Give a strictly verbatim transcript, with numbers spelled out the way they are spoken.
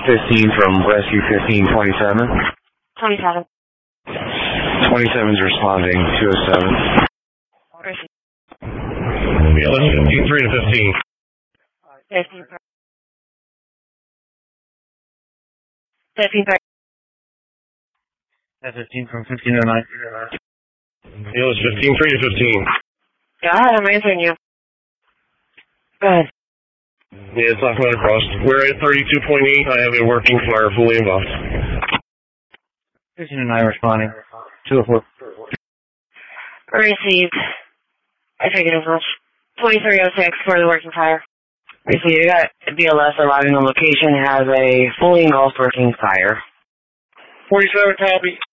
fifteen from Rescue fifteen twenty-seven. twenty-seven. twenty-seven's responding, two oh seven. eleven fifteen-three to fifteen. fifteen. fifteen. fifteen from fifteen oh nine. It was fifteen-three to fifteen. Go ahead, I'm answering you. Go ahead. Yeah, it's not going across. We're at thirty-two point eight. I have a working fire fully involved. fifteen oh nine responding, two oh four. Received. I take it as much. twenty-three oh six for the working fire. Received. You got B L S arriving on location, has a fully engulfed working fire. forty-seven copy.